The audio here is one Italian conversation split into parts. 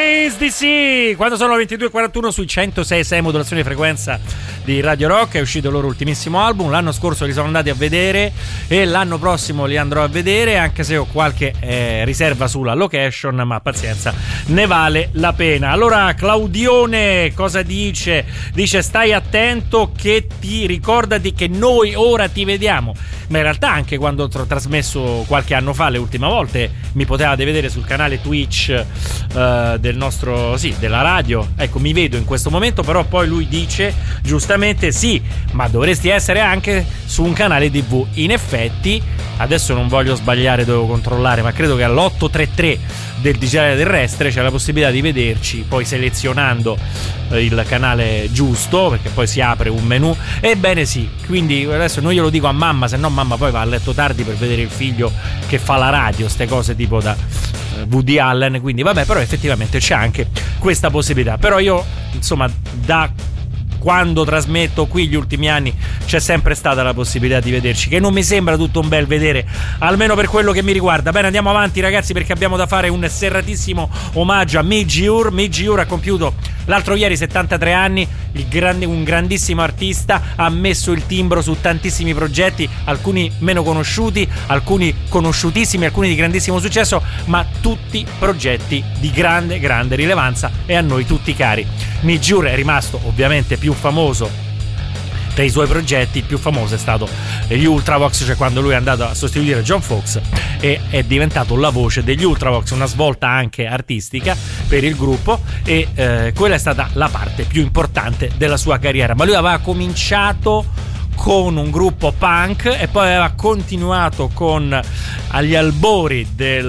ACDC, quando sono le 22:41 sui 106.6 modulazione di frequenza di Radio Rock. È uscito il loro ultimissimo album. L'anno scorso li sono andati a vedere e l'anno prossimo li andrò a vedere, anche se ho qualche riserva sulla location, ma pazienza, ne vale la pena. Allora Claudione cosa dice? Dice: stai attento che ti ricordati che noi ora ti vediamo. Ma in realtà anche quando ho trasmesso qualche anno fa, le ultime volte, mi potevate vedere sul canale Twitch del nostro, sì, della radio. Ecco, mi vedo in questo momento, però poi lui dice giustamente: sì, ma dovresti essere anche su un canale TV. In effetti, adesso non voglio sbagliare, devo controllare, ma credo che all'833 del digitale terrestre c'è la possibilità di vederci, poi selezionando il canale giusto, perché poi si apre un menu. Ebbene sì, quindi adesso non glielo dico a mamma, se no mamma poi va a letto tardi per vedere il figlio che fa la radio, ste cose tipo da Woody Allen, quindi vabbè, però effettivamente c'è anche questa possibilità. Però io, insomma, da quando trasmetto qui gli ultimi anni c'è sempre stata la possibilità di vederci, che non mi sembra tutto un bel vedere, almeno per quello che mi riguarda. Bene, andiamo avanti ragazzi, perché abbiamo da fare un serratissimo omaggio a Midge Ure. Midge Ure ha compiuto l'altro ieri 73 anni, un grandissimo artista, ha messo il timbro su tantissimi progetti, alcuni meno conosciuti, alcuni conosciutissimi, alcuni di grandissimo successo, ma tutti progetti di grande rilevanza e a noi tutti cari. Midge Ure è rimasto ovviamente più famoso tra i suoi progetti. Il più famoso è stato gli Ultravox, cioè quando lui è andato a sostituire John Foxx e è diventato la voce degli Ultravox, una svolta anche artistica per il gruppo, e quella è stata la parte più importante della sua carriera. Ma lui aveva cominciato con un gruppo punk e poi aveva continuato agli albori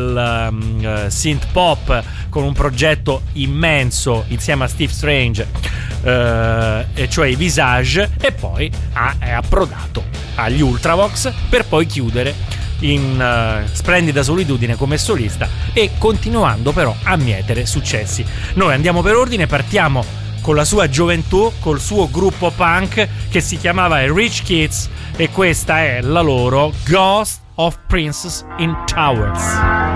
del synth pop con un progetto immenso insieme a Steve Strange, e cioè i Visage, e poi è approdato agli Ultravox per poi chiudere in splendida solitudine come solista, e continuando però a mietere successi. Noi andiamo per ordine, partiamo con la sua gioventù, col suo gruppo punk che si chiamava Rich Kids, e questa è la loro Ghost of Princess in Towers.